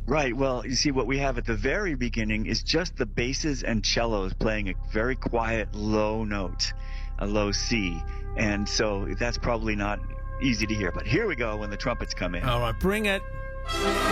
Right. Well, you see, what we have at the very beginning is just the basses and cellos playing a very quiet, low note, a low C. And so that's probably not easy to hear. But here we go when the trumpets come in. All right, bring it.